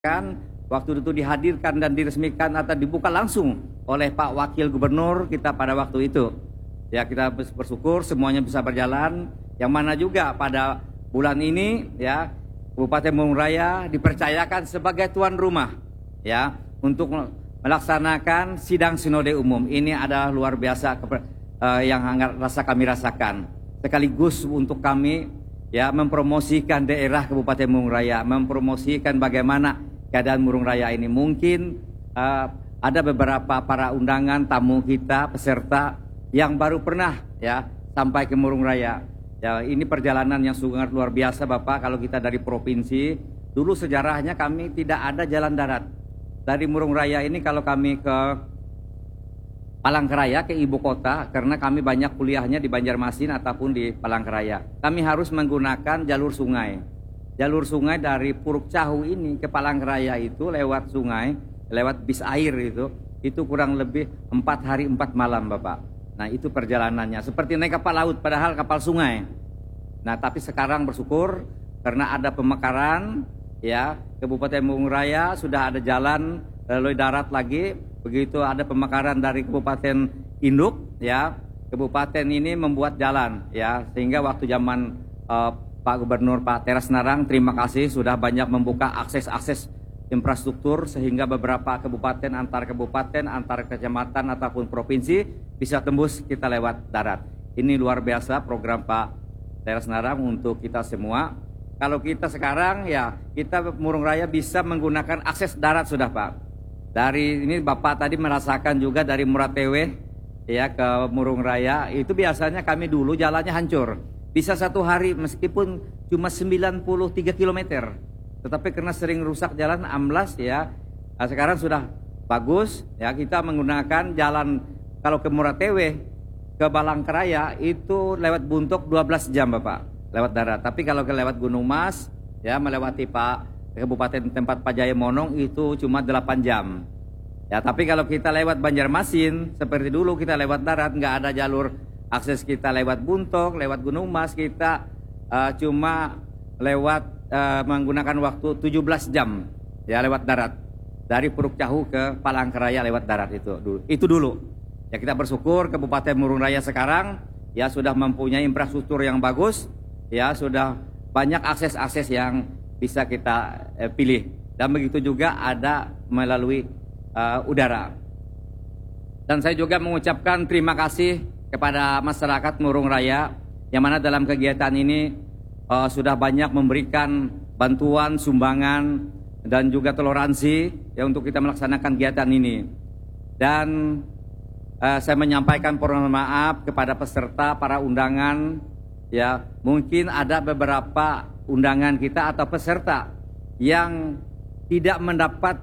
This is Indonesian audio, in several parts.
kan waktu itu dihadirkan dan diresmikan atau dibuka langsung oleh Pak Wakil Gubernur kita pada waktu itu. Ya, kita bersyukur semuanya bisa berjalan. Yang mana juga pada bulan ini ya Kabupaten Murung Raya dipercayakan sebagai tuan rumah ya untuk melaksanakan sidang sinode umum. Ini adalah luar biasa yang kami rasakan. Sekaligus untuk kami ya mempromosikan daerah Kabupaten Murung Raya, mempromosikan bagaimana keadaan Murung Raya ini. Mungkin ada beberapa para undangan tamu kita, peserta yang baru pernah ya sampai ke Murung Raya. Ya, ini perjalanan yang sangat luar biasa Bapak. Kalau kita dari provinsi, dulu sejarahnya kami tidak ada jalan darat. Dari Murung Raya ini kalau kami ke Palangkaraya, ke ibu kota, karena kami banyak kuliahnya di Banjarmasin ataupun di Palangkaraya, kami harus menggunakan jalur sungai. Jalur sungai dari Puruk Cahu ini ke Palangkaraya itu lewat sungai, lewat bis air itu kurang lebih 4 hari 4 malam Bapak. Nah itu perjalanannya, seperti naik kapal laut padahal kapal sungai. Nah tapi sekarang bersyukur karena ada pemekaran ya, Kabupaten Murung Raya sudah ada jalan lalu darat lagi. Begitu ada pemekaran dari Kabupaten Induk ya, Kabupaten ini membuat jalan ya, sehingga waktu zaman Pak Gubernur Pak Teras Narang, terima kasih sudah banyak membuka akses-akses infrastruktur sehingga beberapa kabupaten, antar kecamatan ataupun provinsi bisa tembus kita lewat darat. Ini luar biasa program Pak Teras Narang untuk kita semua. Kalau kita sekarang ya kita Murung Raya bisa menggunakan akses darat sudah Pak. Dari ini Bapak tadi merasakan juga dari Muratewe ya ke Murung Raya itu biasanya kami dulu jalannya hancur. Bisa 1 hari meskipun cuma 93 km. Tetapi karena sering rusak jalan amblas ya, sekarang sudah bagus ya, kita menggunakan jalan kalau ke Muratewe ke Palangkaraya itu lewat Buntok 12 jam Bapak lewat darat. Tapi kalau ke lewat Gunung Mas ya melewati Kabupaten tempat Pak Jaya Monong itu cuma 8 jam. Ya, tapi kalau kita lewat Banjarmasin seperti dulu kita lewat darat, nggak ada jalur akses kita lewat Buntok, lewat Gunung Mas, kita cuma lewat menggunakan waktu 17 jam ya lewat darat dari Puruk Cahu ke Palangkaraya lewat darat itu dulu. Ya kita bersyukur Kabupaten Murung Raya sekarang ya sudah mempunyai infrastruktur yang bagus ya, sudah banyak akses-akses yang bisa kita pilih dan begitu juga ada melalui udara. Dan saya juga mengucapkan terima kasih kepada masyarakat Murung Raya yang mana dalam kegiatan ini sudah banyak memberikan bantuan, sumbangan, dan juga toleransi ya untuk kita melaksanakan kegiatan ini. Dan saya menyampaikan permohonan maaf kepada peserta, para undangan, ya mungkin ada beberapa undangan kita atau peserta yang tidak mendapat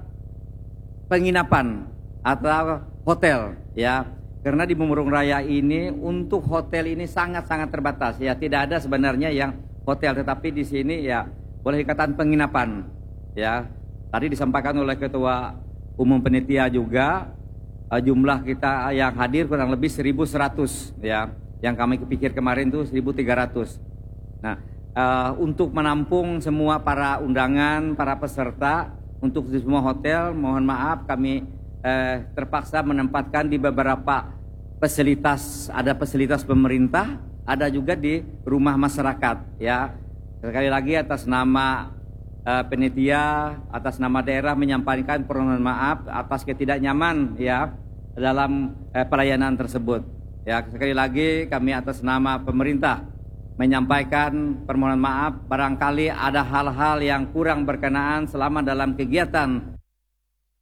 penginapan atau hotel, ya. Karena di Murung Raya ini untuk hotel ini sangat-sangat terbatas, ya tidak ada sebenarnya yang hotel, tetapi di sini ya boleh dikatakan penginapan ya. Tadi disampaikan oleh Ketua Umum Panitia juga jumlah kita yang hadir kurang lebih 1.100 ya. Yang kami pikir kemarin itu 1.300. Nah, untuk menampung semua para undangan, para peserta untuk di semua hotel, mohon maaf kami terpaksa menempatkan di beberapa fasilitas, ada fasilitas pemerintah, ada juga di rumah masyarakat ya. Sekali lagi atas nama panitia, atas nama daerah menyampaikan permohonan maaf atas ketidaknyaman ya dalam pelayanan tersebut. Ya, sekali lagi kami atas nama pemerintah menyampaikan permohonan maaf barangkali ada hal-hal yang kurang berkenaan selama dalam kegiatan